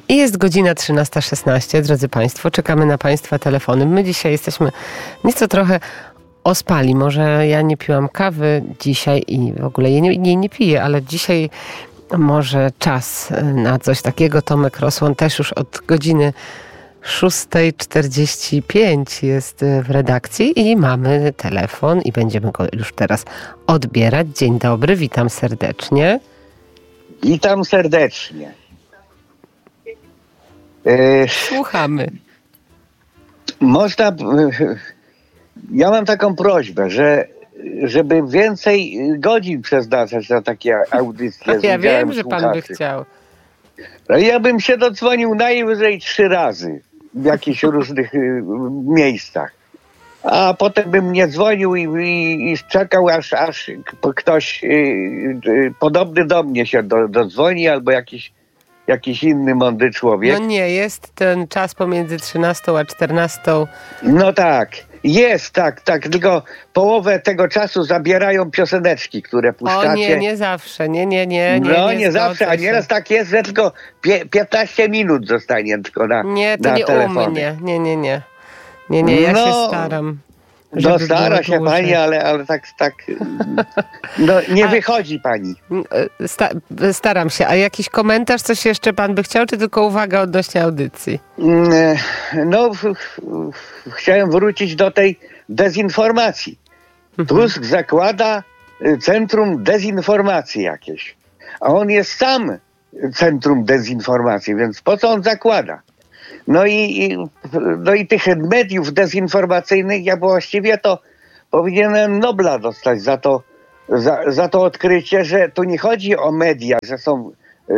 I jest godzina 13:16, drodzy Państwo, czekamy na Państwa telefony. My dzisiaj jesteśmy nieco trochę ospali. Może ja nie piłam kawy dzisiaj i w ogóle jej nie piję, ale dzisiaj może czas na coś takiego. Tomek Rosłon też już od godziny 6:45 jest w redakcji i mamy telefon i będziemy go już teraz odbierać. Dzień dobry, witam serdecznie. Witam serdecznie. Słuchamy. Ja mam taką prośbę, żeby więcej godzin przeznaczać na takie audycje. Ja wiem, że pan by chciał. Ja bym się dodzwonił najwyżej 3 razy w jakichś różnych miejscach. A potem bym nie dzwonił i czekał, aż ktoś podobny do mnie się dodzwoni, albo jakiś inny mądry człowiek. No nie, jest ten czas pomiędzy 13 a 14. No tak, jest, tak, tylko połowę tego czasu zabierają pioseneczki, które puszczacie. O nie zawsze, nie. No nie zawsze, a nieraz tak jest, że tylko 15 minut zostanie tylko na Nie, to na nie telefonie. u mnie, nie, ja się staram. No stara się pani, ale tak no nie wychodzi pani. Staram się. A jakiś komentarz, coś jeszcze pan by chciał, czy tylko uwaga odnośnie audycji? No chciałem wrócić do tej dezinformacji. Tusk zakłada centrum dezinformacji jakieś, a on jest sam centrum dezinformacji, więc po co on zakłada? No i tych mediów dezinformacyjnych ja właściwie to powinienem Nobla dostać za to odkrycie, że tu nie chodzi o media, że są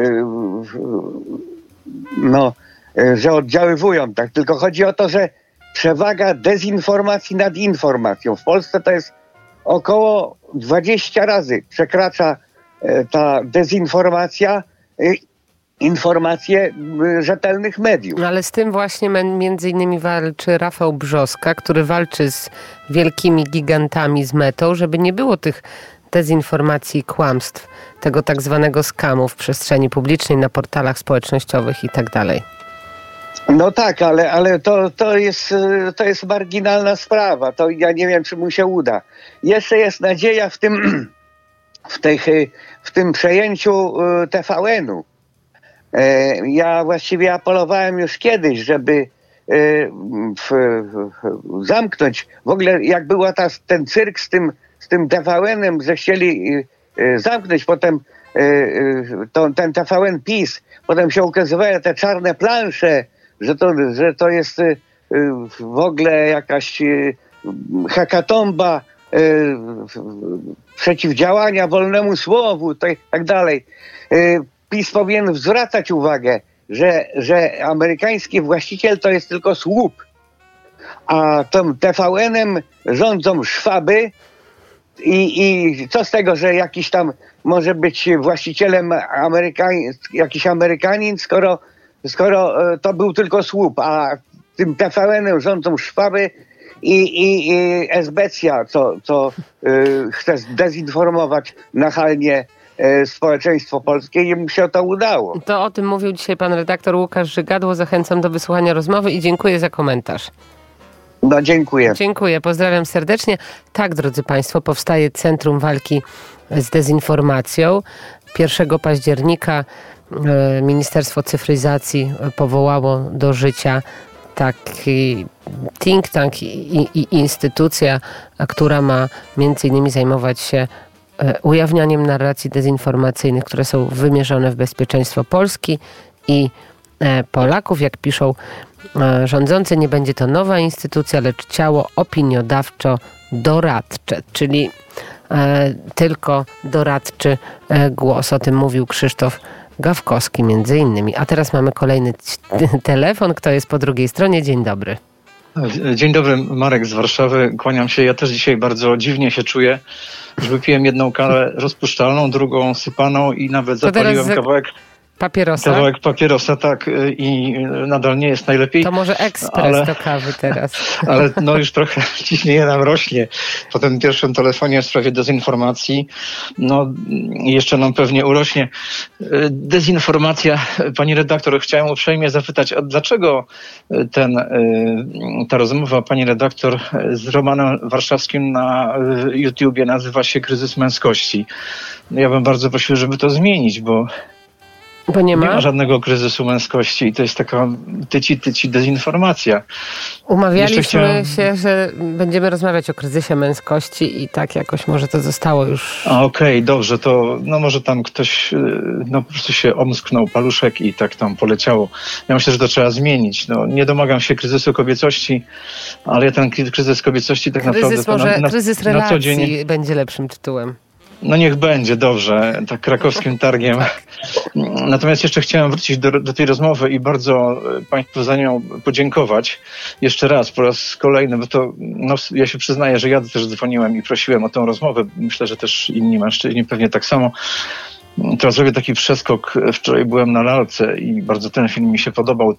że oddziaływują tak, tylko chodzi o to, że przewaga dezinformacji nad informacją. W Polsce to jest około 20 razy przekracza ta dezinformacja informacje rzetelnych mediów. No ale z tym właśnie między innymi walczy Rafał Brzoska, który walczy z wielkimi gigantami, z Metą, żeby nie było tych dezinformacji i kłamstw, tego tak zwanego skamu w przestrzeni publicznej, na portalach społecznościowych i tak dalej. No tak, ale to jest marginalna sprawa. To ja nie wiem, czy mu się uda. Jeszcze jest nadzieja w tym przejęciu TVN-u. Ja właściwie apelowałem już kiedyś, żeby zamknąć, w ogóle jak był ten cyrk z tym TVN-em, że chcieli zamknąć, potem ten TVN PiS, potem się ukazywały te czarne plansze, że to jest w ogóle jakaś hekatomba przeciwdziałania wolnemu słowu, tak dalej. PiS powinien zwracać uwagę, że amerykański właściciel to jest tylko słup, a tym TVN-em rządzą szwaby i co z tego, że jakiś tam może być właścicielem jakiś Amerykanin, skoro to był tylko słup, a tym TVN-em rządzą szwaby i esbecja, co chce zdezinformować nachalnie społeczeństwo polskie i mu się to udało. To o tym mówił dzisiaj pan redaktor Łukasz Żygadło. Zachęcam do wysłuchania rozmowy i dziękuję za komentarz. No dziękuję. Dziękuję, pozdrawiam serdecznie. Tak, drodzy Państwo, powstaje Centrum Walki z Dezinformacją. 1 października Ministerstwo Cyfryzacji powołało do życia taki think tank i instytucja, która ma między innymi zajmować się ujawnianiem narracji dezinformacyjnych, które są wymierzone w bezpieczeństwo Polski i Polaków. Jak piszą rządzący, nie będzie to nowa instytucja, lecz ciało opiniodawczo-doradcze, czyli tylko doradczy głos. O tym mówił Krzysztof Gawkowski między innymi. A teraz mamy kolejny telefon. Kto jest po drugiej stronie? Dzień dobry. Dzień dobry, Marek z Warszawy. Kłaniam się. Ja też dzisiaj bardzo dziwnie się czuję, że wypiłem jedną kawę rozpuszczalną, drugą sypaną i nawet zapaliłem kawałek papierosa? Kawałek papierosa, tak, i nadal nie jest najlepiej. To może ekspres do kawy teraz. Ale no już trochę ciśnienie nam rośnie po tym pierwszym telefonie w sprawie dezinformacji. No jeszcze nam pewnie urośnie. Dezinformacja, pani redaktor, chciałem uprzejmie zapytać, a dlaczego ta rozmowa pani redaktor z Romanem Warszawskim na YouTubie nazywa się Kryzys Męskości? Ja bym bardzo prosił, żeby to zmienić, bo nie ma żadnego kryzysu męskości i to jest taka tyci dezinformacja. Umawialiśmy się, że będziemy rozmawiać o kryzysie męskości i tak jakoś może to zostało już... Okej, dobrze, to no może tam ktoś po prostu się omsknął paluszek i tak tam poleciało. Ja myślę, że to trzeba zmienić. No, nie domagam się kryzysu kobiecości, ale ja ten kryzys kobiecości tak naprawdę... Kryzys relacji na co dzień będzie lepszym tytułem. No niech będzie, dobrze, tak krakowskim targiem. Natomiast jeszcze chciałem wrócić do tej rozmowy i bardzo Państwu za nią podziękować. Jeszcze raz, po raz kolejny, bo to ja się przyznaję, że ja też dzwoniłem i prosiłem o tę rozmowę. Myślę, że też inni mężczyźni pewnie tak samo. Teraz zrobię taki przeskok. Wczoraj byłem na lalce i bardzo ten film mi się podobał,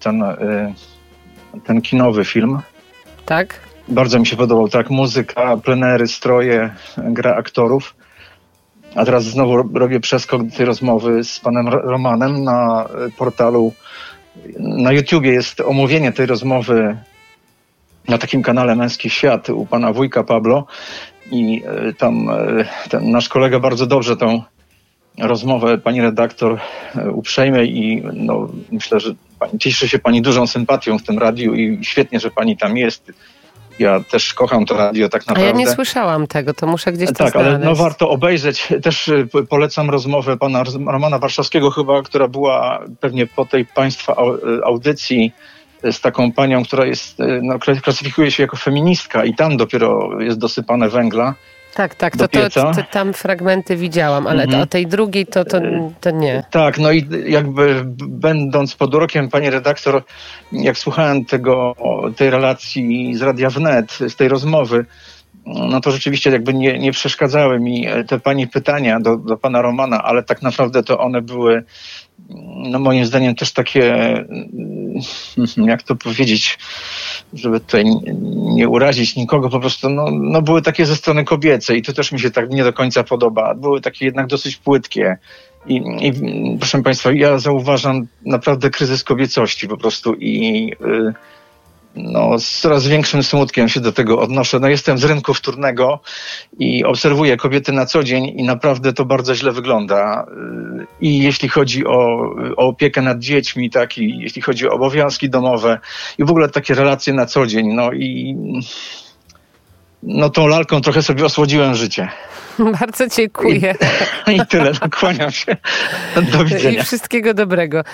ten kinowy film. Tak? Bardzo mi się podobał, tak, muzyka, plenery, stroje, gra aktorów. A teraz znowu robię przeskok do tej rozmowy z panem Romanem na portalu. Na YouTubie jest omówienie tej rozmowy na takim kanale Męski Świat u pana wujka Pablo i tam ten nasz kolega bardzo dobrze tą rozmowę pani redaktor uprzejmie i myślę, że cieszy się pani dużą sympatią w tym radiu i świetnie, że pani tam jest. Ja też kocham to radio tak naprawdę. A ja nie słyszałam tego, to muszę gdzieś to znaleźć. Ale warto obejrzeć. Też polecam rozmowę pana Romana Warszawskiego chyba, która była pewnie po tej państwa audycji z taką panią, która jest, klasyfikuje się jako feministka i tam dopiero jest dosypane węgla. Tak, to tam fragmenty widziałam, ale o tej drugiej to nie. Tak, no i jakby będąc pod urokiem pani redaktor, jak słuchałem tej relacji z Radia Wnet, z tej rozmowy, no to rzeczywiście jakby nie przeszkadzały mi te pani pytania do pana Romana, ale tak naprawdę to one były moim zdaniem też takie, jak to powiedzieć, żeby tutaj nie urazić nikogo, po prostu były takie ze strony kobiecej i to też mi się tak nie do końca podoba. Były takie jednak dosyć płytkie i proszę państwa, ja zauważam naprawdę kryzys kobiecości po prostu i z coraz większym smutkiem się do tego odnoszę. Jestem z rynku wtórnego i obserwuję kobiety na co dzień i naprawdę to bardzo źle wygląda. I jeśli chodzi o opiekę nad dziećmi, tak, i jeśli chodzi o obowiązki domowe i w ogóle takie relacje na co dzień. Tą lalką trochę sobie osłodziłem życie. Bardzo dziękuję. I tyle, kłaniam się. Do widzenia. I wszystkiego dobrego.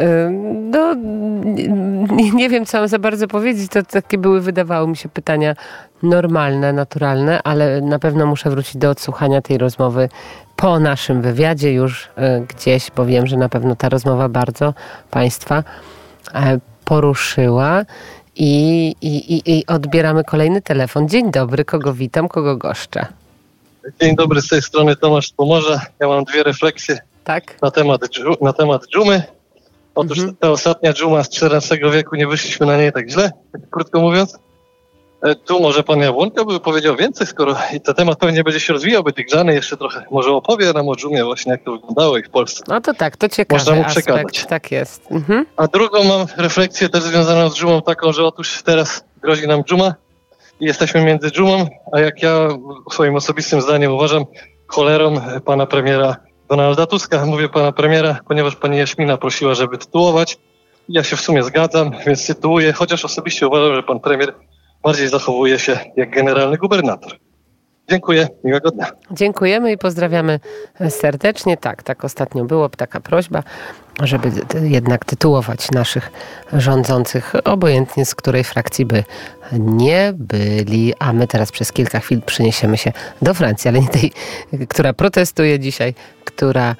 Nie wiem, co mam za bardzo powiedzieć. To takie były, wydawało mi się, pytania normalne, naturalne, ale na pewno muszę wrócić do odsłuchania tej rozmowy po naszym wywiadzie już gdzieś, bo wiem, że na pewno ta rozmowa bardzo Państwa poruszyła. I odbieramy kolejny telefon. Dzień dobry, kogo witam, kogo goszczę? Dzień dobry, z tej strony Tomasz z Pomorza. Ja mam dwie refleksje na temat dżumy. Otóż ta ostatnia dżuma z XIV wieku, nie wyszliśmy na niej tak źle, tak krótko mówiąc. Tu może pan Jabłonka by powiedział więcej, skoro i ten temat pewnie będzie się rozwijał, by Grzany jeszcze trochę może opowie nam o dżumie właśnie, jak to wyglądało i w Polsce. No to tak, to ciekawy można mu aspekt, przekazać. Tak jest. A drugą mam refleksję też związaną z dżumą taką, że otóż teraz grozi nam dżuma i jesteśmy między dżumą, a jak ja swoim osobistym zdaniem uważam, cholerą pana premiera Donalda Tuska. Mówię pana premiera, ponieważ pani Jaśmina prosiła, żeby tytułować. Ja się w sumie zgadzam, więc tytułuję, chociaż osobiście uważam, że pan premier bardziej zachowuje się jak generalny gubernator. Dziękuję, miłego dnia. Dziękujemy i pozdrawiamy serdecznie. Tak ostatnio było taka prośba, żeby jednak tytułować naszych rządzących, obojętnie z której frakcji by nie byli. A my teraz przez kilka chwil przeniesiemy się do Francji, ale nie tej, która protestuje dzisiaj, która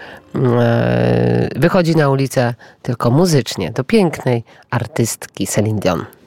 wychodzi na ulicę tylko muzycznie, do pięknej artystki Céline Dion.